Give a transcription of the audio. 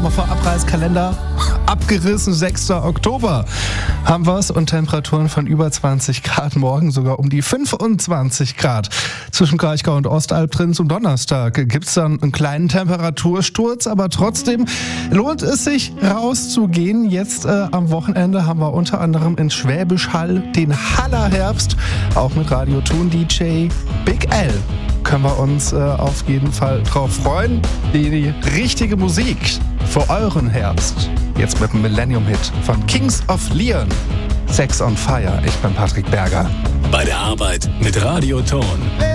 wir vor Abreißkalender abgerissen. 6. Oktober haben wir es und Temperaturen von über 20 Grad, morgen sogar um die 25 Grad. Zwischen Kraichgau und Ostalb drin zum Donnerstag gibt es dann einen kleinen Temperatursturz, aber trotzdem lohnt es sich rauszugehen. Jetzt am Wochenende haben wir unter anderem in Schwäbisch Hall den Hallerherbst, auch mit Radio-Ton-DJ Big L. Können wir uns auf jeden Fall drauf freuen. Die richtige Musik für euren Herbst. Jetzt mit dem Millennium-Hit von Kings of Leon. Sex on Fire. Ich bin Patrick Berger. Bei der Arbeit mit Radio Ton.